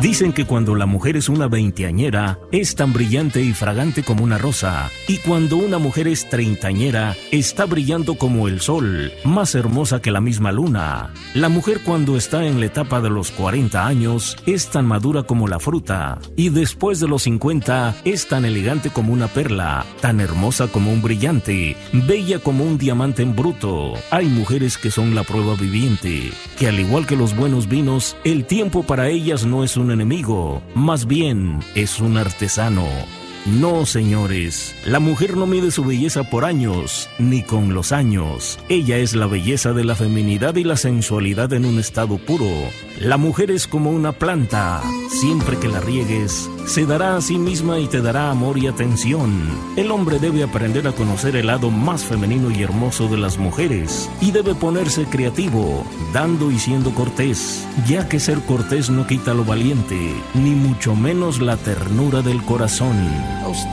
Dicen que cuando la mujer es una veinteañera, es tan brillante y fragante como una rosa, y cuando una mujer es treintañera, está brillando como el sol, más hermosa que la misma luna. La mujer cuando está en la etapa de los 40 años, es tan madura como la fruta, y después de los 50, es tan elegante como una perla, tan hermosa como un brillante, bella como un diamante en bruto. Hay mujeres que son la prueba viviente, que al igual que los buenos vinos, el tiempo para ellas no es un enemigo, más bien es un artesano. No, señores, la mujer no mide su belleza por años, ni con los años. Ella es la belleza de la feminidad y la sensualidad en un estado puro. La mujer es como una planta, siempre que la riegues, se dará a sí misma y te dará amor y atención. El hombre debe aprender a conocer el lado más femenino y hermoso de las mujeres, y debe ponerse creativo, dando y siendo cortés, ya que ser cortés no quita lo valiente, ni mucho menos la ternura del corazón.